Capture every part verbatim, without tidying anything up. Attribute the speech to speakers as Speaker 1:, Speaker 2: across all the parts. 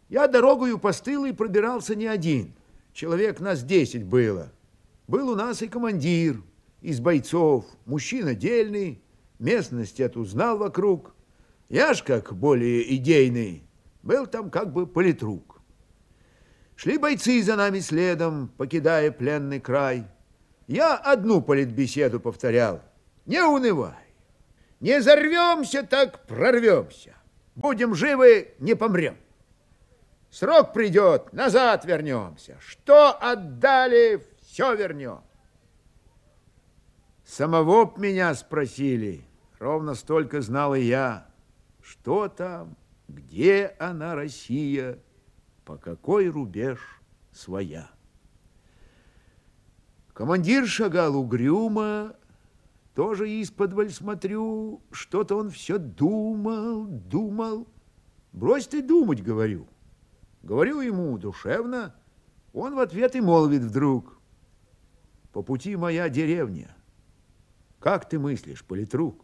Speaker 1: Я дорогою постылой пробирался не один. Человек нас десять было. Был у нас и командир из бойцов, мужчина дельный, местность эту знал вокруг. Я ж, как более идейный, был там как бы политрук. Шли бойцы за нами следом, покидая пленный край. Я одну политбеседу повторял. Не унывай. Не зарвемся, так прорвемся. Будем живы, не помрем. Срок придет, назад вернемся. Что отдали, все вернем. Самого б меня спросили, ровно столько знал и я. Что там, где она, Россия, по какой рубеж своя. Командир шагал угрюмо, тоже исподволь смотрю, что-то он все думал, думал. Брось ты думать, говорю. Говорю ему душевно, он в ответ и молвит вдруг: по пути моя деревня. Как ты мыслишь, политрук?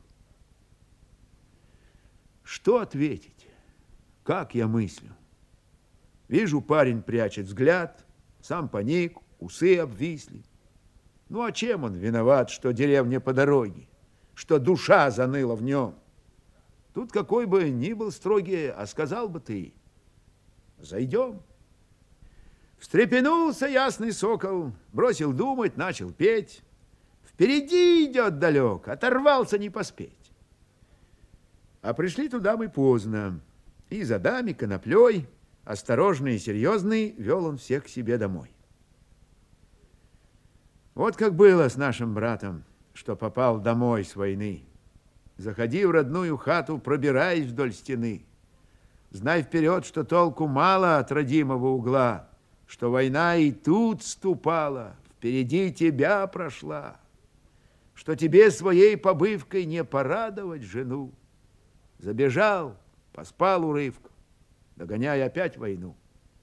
Speaker 1: Что ответить? Как я мыслю? Вижу, парень прячет взгляд, сам поник, усы обвисли. Ну, а чем он виноват, что деревня по дороге, что душа заныла в нем? Тут какой бы ни был строгий, а сказал бы ты: зайдем. Встрепенулся ясный сокол, бросил думать, начал петь. Впереди идет далек, оторвался не поспеть. А пришли туда мы поздно. И за дами коноплей, осторожный и серьезный, вел он всех к себе домой. Вот как было с нашим братом, что попал домой с войны. Заходи в родную хату, пробираясь вдоль стены. Знай вперед, что толку мало от родимого угла, что война и тут ступала, впереди тебя прошла, что тебе своей побывкой не порадовать жену. Забежал, поспал урывком, догоняя опять войну.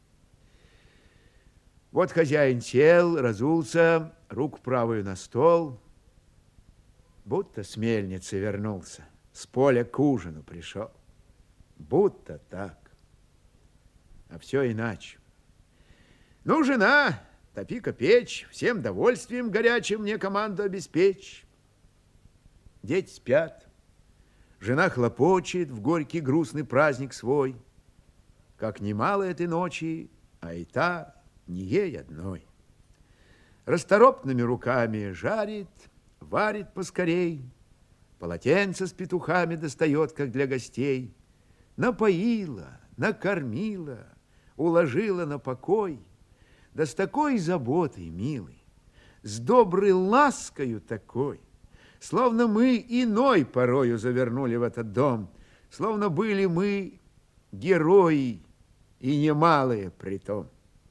Speaker 1: Вот хозяин сел, разулся, руку правую на стол, будто с мельницы вернулся, с поля к ужину пришел. Будто так, а все иначе. Ну, жена, топи-ка печь, всем довольствием горячим мне команду обеспечь. Дети спят, жена хлопочет в горький грустный праздник свой. Как немало этой ночи, а и та не ей одной. Расторопными руками жарит, варит поскорей, полотенце с петухами достает, как для гостей. Напоила, накормила, уложила на покой, да с такой заботой, милой, с доброй ласкою такой, словно мы иной порою завернули в этот дом, словно были мы герои и немалые притом.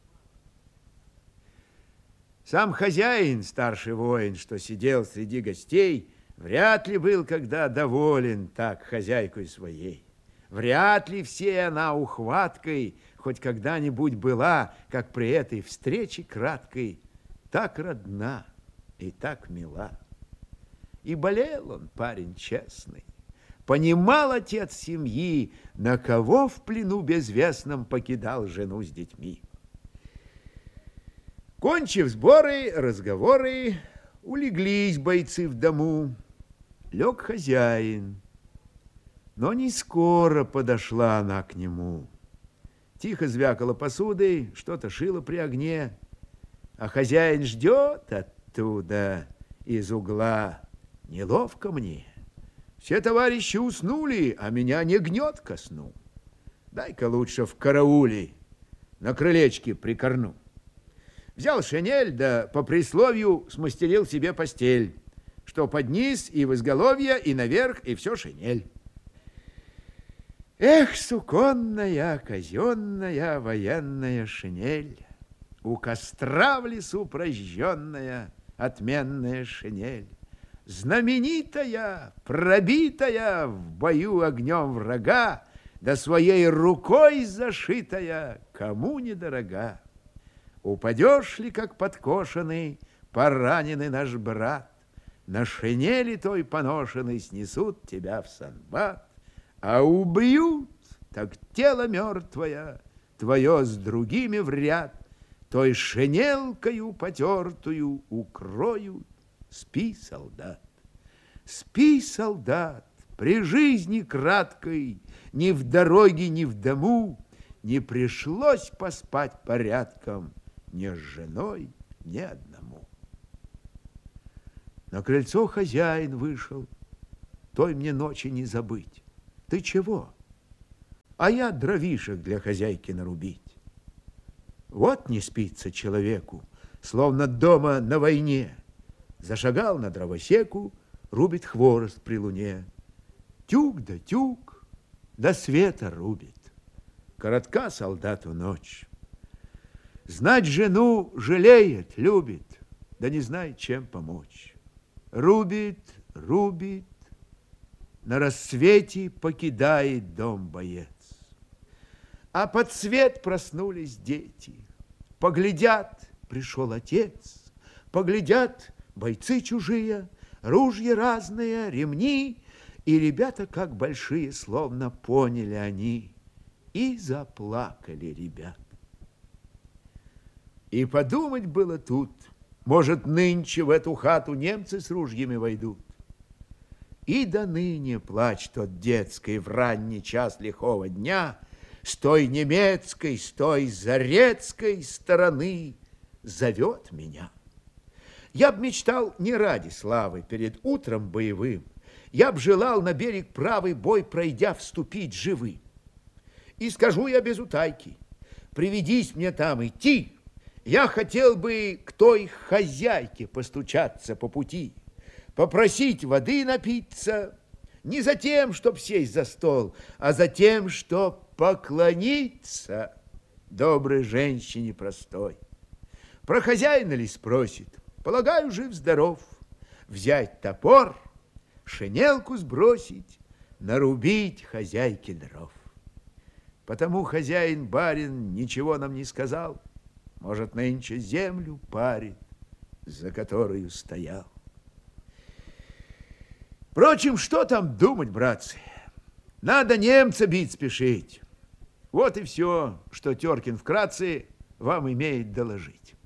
Speaker 1: Сам хозяин, старший воин, что сидел среди гостей, вряд ли был когда доволен так хозяйкой своей. Вряд ли все она ухваткой хоть когда-нибудь была, как при этой встрече краткой, так родна и так мила. И болел он, парень честный, понимал отец семьи, на кого в плену безвестном покидал жену с детьми. Кончив сборы, разговоры, улеглись бойцы в дому. Лег хозяин, но не скоро подошла она к нему. Тихо звякала посудой, что-то шила при огне, а хозяин ждет оттуда, из угла. Неловко мне. Все товарищи уснули, а меня не гнет ко сну. Дай-ка лучше в карауле на крылечке прикорну. Взял шинель, да по присловию смастерил себе постель, что под низ и в изголовье, и наверх, и все шинель. Эх, суконная, казенная, военная шинель, у костра в лесу прожженная, отменная шинель, знаменитая, пробитая в бою огнем врага, да своей рукой зашитая, кому недорога. Упадешь ли, как подкошенный, пораненный наш брат, на шинели той поношенной снесут тебя в санбат, а убьют, так тело мертвое твое с другими в ряд, той шинелкою потертую укроют. Спи, солдат, спи, солдат, при жизни краткой, ни в дороге, ни в дому не пришлось поспать порядком ни с женой, ни одному. На крыльцо хозяин вышел, той мне ночи не забыть. Ты чего? А я дровишек для хозяйки нарубить. Вот не спится человеку, словно дома на войне. Зашагал на дровосеку, рубит хворост при луне. Тюк да тюк, до света рубит. Коротка солдату ночь. Знать жену жалеет, любит, да не знает, чем помочь. Рубит, рубит, на рассвете покидает дом боец. А под свет проснулись дети. Поглядят, пришел отец. Поглядят, бойцы чужие, ружья разные, ремни. И ребята, как большие, словно поняли они. И заплакали ребят. И подумать было тут, может, нынче в эту хату немцы с ружьями войдут. И до ныне плач тот детский в ранний час лихого дня с той немецкой, с той зарецкой стороны зовет меня. Я б мечтал не ради славы перед утром боевым, я б желал на берег правый бой, пройдя, вступить живым. И скажу я без утайки, приведись мне там идти, я хотел бы к той хозяйке постучаться по пути, попросить воды напиться, не за тем, чтоб сесть за стол, а за тем, чтоб поклониться доброй женщине простой. Про хозяина ли спросит, полагаю, жив-здоров, взять топор, шинелку сбросить, нарубить хозяйке дров. Потому хозяин-барин ничего нам не сказал, может, нынче землю парит, за которую стоял. Впрочем, что там думать, братцы? Надо немца бить спешить. Вот и все, что Теркин вкратце вам имеет доложить.